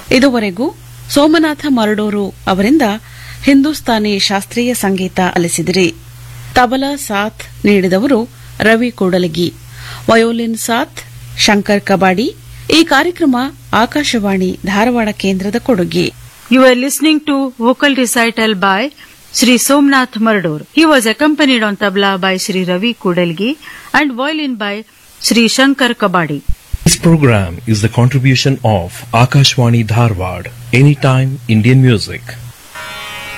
ಇದುವರೆಗೂ ಸೋಮನಾಥ ಮರಡೂರು ಅವರಿಂದ ಹಿಂದೂಸ್ತಾನಿ ಶಾಸ್ತ್ರೀಯ ಸಂಗೀತ ಆಲಿಸಿದಿರಿ. ತಬಲಾ ಸಾಥ್ ನೀಡಿದವರು ರವಿ ಕೂಡಲಗಿ, ವಯೋಲಿನ್ ಸಾಥ್ ಶಂಕರ್ ಕಬಾಡಿ. ಈ ಕಾರ್ಯಕ್ರಮ ಆಕಾಶವಾಣಿ ಧಾರವಾಡ ಕೇಂದ್ರದ ಕೊಡುಗೆ. You are listening to vocal recital by Sri Somnath Mardur. He was accompanied on tabla by Sri Ravi Kudalgi and violin by Sri Shankar Kabadi. This program is the contribution of Akashwani Dharwad, Anytime Indian Music.